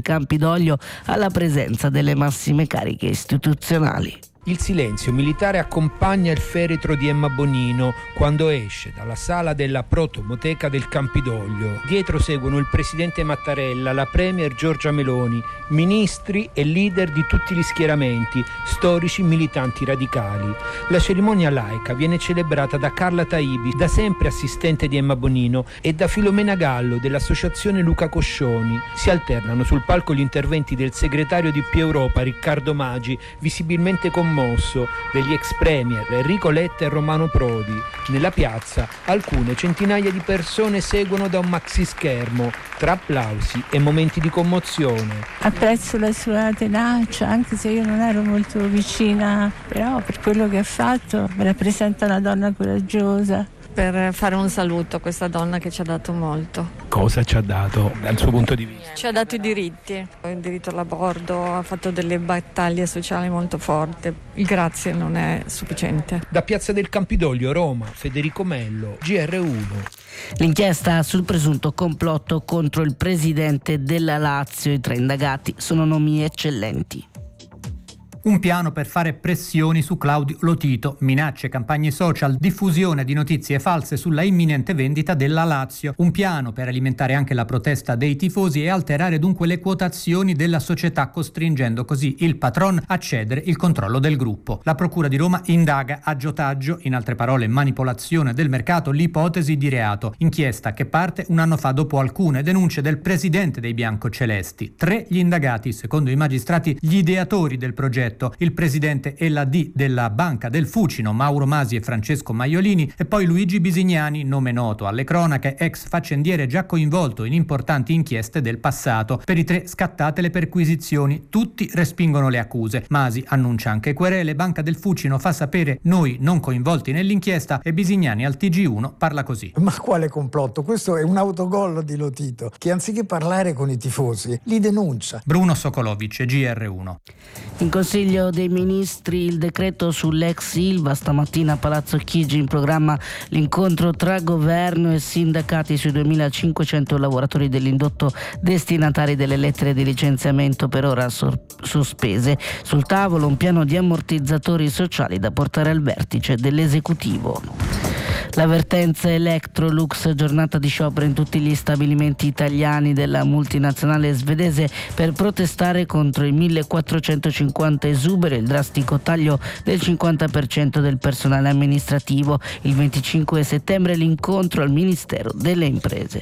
Campidoglio alla presenza delle massime cariche istituzionali. Il silenzio militare accompagna il feretro di Emma Bonino quando esce dalla sala della protomoteca del Campidoglio. Dietro seguono il presidente Mattarella, la premier Giorgia Meloni, ministri e leader di tutti gli schieramenti, storici militanti radicali. La cerimonia laica viene celebrata da Carla Taibi, da sempre assistente di Emma Bonino, e da Filomena Gallo dell'associazione Luca Coscioni. Si alternano sul palco gli interventi del segretario di Più Europa Riccardo Maggi, visibilmente commosso, degli ex premier Enrico Letta e Romano Prodi. Nella piazza alcune centinaia di persone seguono da un maxi schermo, tra applausi e momenti di commozione. Apprezzo la sua tenacia, anche se io non ero molto vicina, però per quello che ha fatto rappresenta una donna coraggiosa. Per fare un saluto a questa donna che ci ha dato molto. Cosa ci ha dato dal suo punto di vista? Ci ha dato i diritti, il diritto all'aborto, ha fatto delle battaglie sociali molto forti. Il grazie non è sufficiente. Da Piazza del Campidoglio, Roma, Federico Mello, GR1. L'inchiesta sul presunto complotto contro il presidente della Lazio. I 3 indagati sono nomi eccellenti. Un piano per fare pressioni su Claudio Lotito, minacce, campagne social, diffusione di notizie false sulla imminente vendita della Lazio. Un piano per alimentare anche la protesta dei tifosi e alterare dunque le quotazioni della società, costringendo così il patron a cedere il controllo del gruppo. La Procura di Roma indaga aggiotaggio, in altre parole manipolazione del mercato, l'ipotesi di reato. Inchiesta che parte un anno fa dopo alcune denunce del presidente dei biancocelesti. 3 gli indagati, secondo i magistrati gli ideatori del progetto, il presidente e la D della Banca del Fucino, Mauro Masi e Francesco Maiolini, e poi Luigi Bisignani, nome noto alle cronache, ex faccendiere già coinvolto in importanti inchieste del passato. Per i 3 scattate le perquisizioni, tutti respingono le accuse. Masi annuncia anche querele, Banca del Fucino fa sapere noi non coinvolti nell'inchiesta e Bisignani al TG1 parla così. Ma quale complotto? Questo è un autogol di Lotito che anziché parlare con i tifosi li denuncia. Bruno Sokolovic, GR1. In Consiglio dei Ministri il decreto sull'ex Ilva. Stamattina a Palazzo Chigi in programma l'incontro tra governo e sindacati sui 2.500 lavoratori dell'indotto destinatari delle lettere di licenziamento per ora sospese. Sul tavolo un piano di ammortizzatori sociali da portare al vertice dell'esecutivo. L'avvertenza Electrolux, giornata di sciopero in tutti gli stabilimenti italiani della multinazionale svedese per protestare contro i 1.450 esuberi e il drastico taglio del 50% del personale amministrativo. Il 25 settembre l'incontro al Ministero delle Imprese.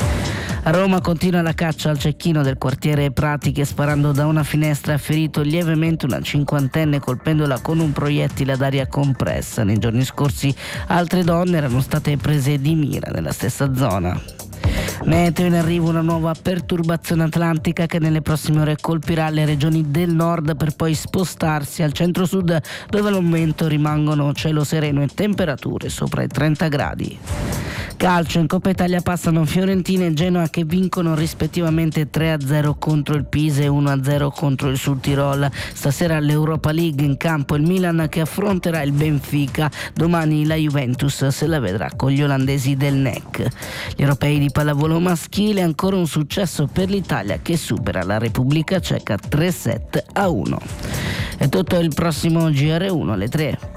A Roma continua la caccia al cecchino del quartiere Prati che, sparando da una finestra, ha ferito lievemente una 50enne colpendola con un proiettile ad aria compressa. Nei giorni scorsi altre donne erano state prese di mira nella stessa zona. Meteo, in arrivo una nuova perturbazione atlantica che nelle prossime ore colpirà le regioni del nord per poi spostarsi al centro-sud, dove al momento rimangono cielo sereno e temperature sopra i 30 gradi. Calcio, in Coppa Italia passano Fiorentina e Genoa che vincono rispettivamente 3-0 contro il Pisa e 1-0 contro il Sud Tirol. Stasera all'Europa League in campo il Milan che affronterà il Benfica. Domani la Juventus se la vedrà con gli olandesi del NEC. Gli europei di pallavolo maschile, ancora un successo per l'Italia che supera la Repubblica Ceca 3-7-1. È tutto, il prossimo GR1 alle 3.